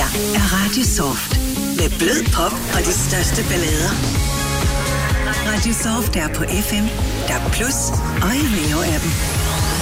er Radio Soft. Med blød pop og de største ballader. Radio Soft er på FM, DAB+, og i Rio-appen.